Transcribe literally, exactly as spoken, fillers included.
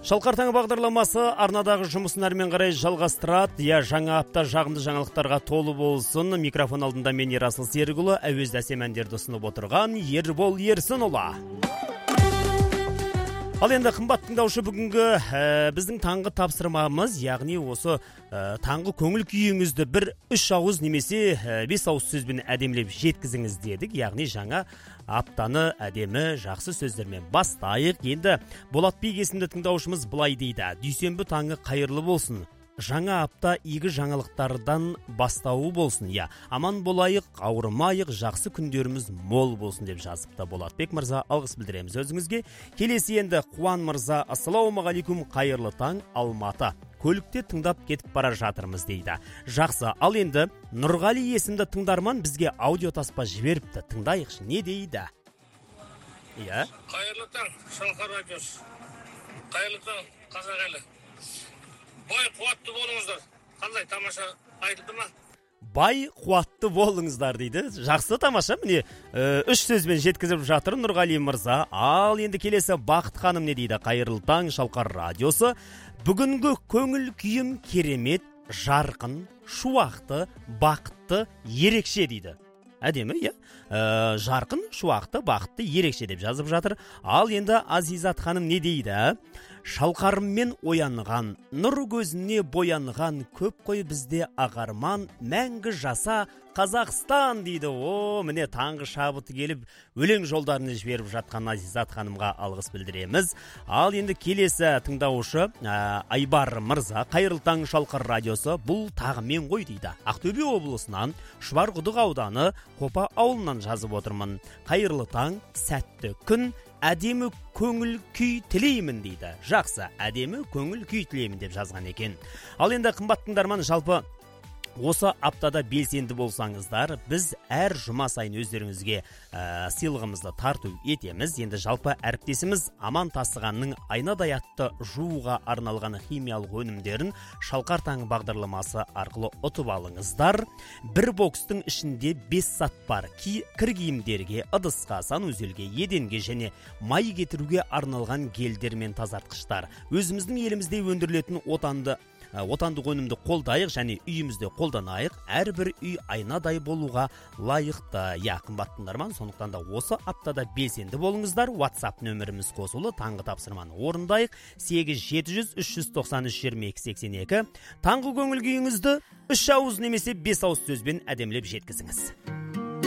Шалқар таңы бағдарламасы арнадағы жұмысын әрмен қарай жалғастырады. Я жаңа апта жағымды жаңалықтарға толы болсын. Микрофон алдында мен Ерасыл Серікұлы, әуезді әсем әндерді ұсынып отырған Ербол Ерсінұлы. Ал енді қымбат тыңдаушы, бүгінгі ә, біздің таңғы тапсырмамыз, яғни осы ә, таңғы көңіл күйіңізді бір үш ауыз немесе ә, бес ауыз сөзбен әдемілеп жеткізіңіз дедік. Яғни жаңа аптаны әдемі жақсы сөздермен бастайық. Енді Болат Бек есімді тыңдаушымыз былай дейді: дүйсенбі таңы қайырлы болсын. Жаңа апта игі жаңалықтардан бастауы болсын. Я, аман болайық, ауырмайық, жақсы күндеріміз мол болсын деп жазыпты Болатбек мырза. Алғыс білдіреміз өзіңізге. Келесі енді Қуан мырза: ассалаумағалейкум, қайырлы таң, Алматы. Көлікте тыңдап кетіп бара жатырмыз дейді. Жақсы. Ал енді Нұрғали есімді тыңдарман бізге аудио таспа жіберіпті. Тыңдайықшы, не дейді? Иә. Қайырлы таң, Шалқар радиосы. Қайырлы таң, қазақ елі. Бай қуатты болыңыздар. Қандай тамаша айтылды ма? Бай қуатты болыңыздар дейді. Жақсы, тамаша. Міне үш сөзбен жеткізіп жатыр Нұрғали мырза. Ал енді келесі Бақыт ханым не дейді? Қайырлы таң, Шалқар радиосы. Бүгінгі көңіл күйім керемет, жарқын, шуақты, бақытты, ерекше дейді. Әдемі, иә? Ә, жарқын, шуақты, бақытты, ерекше деп жазып жатыр. Ал енді Азизат ханым не дейді? Шалқарыммен оянған, нұр көзіне боянған, көп қой бізде ағарман, мәңгі жаса Қазақстан дейді. О, міне таңғы шабыты келіп, өлең жолдарына жіберіп жатқан Азизат ханымға алғыс білдіреміз. Ал енді келесі тыңдаушы ә, Айбар мырза: қайырлы таң, Шалқар радиосы, бұл тағымен ғой дейді. Ақтөбе облысынан Шұбарқұдық ауданы Қопа ауылынан жазып отырмын. Қайырлы таң, сәтті күн, әдемі көңіл күй тілеймін дейді. Жақсы, әдемі көңіл күй тілеймін деп жазған екен. Ал енді қымбат тыңдарман, жалпы осы аптада белсенді болсаңыздар, біз әр жұма сайын өздеріңізге ә, сыйлығымызды тарту етеміз. Енді жалпы әріптесіміз Аман Тасығанның айнадай атты жууға арналған химиялық өнімдерін Шалқар таңы бағдарламасы арқылы ұтып алыңыздар. Бір бокстың ішінде бес сат бар. Кір киімдерге, ыдысқа, санузелге, еденге және май кетіруге арналған гелдер мен тазартқыштар. Өзіміздің елімізде өндірілетін отанды отандық өнімді қолдайық және үйімізде қолданайық. Әрбір үй айнадай болуға лайықты. Я, қымбат тыңдарман, сондықтан да осы аптада белсенді болыңыздар. WhatsApp нөміріміз қосулы, таңғы тапсырманы орындайық. сегіз жеті жүз үш жүз тоқсан үш жиырма екі сексен екі. Таңғы көңіл күйіңізді үш ауыз немесе бес ауыз сөзбен әдемілеп жеткізіңіз.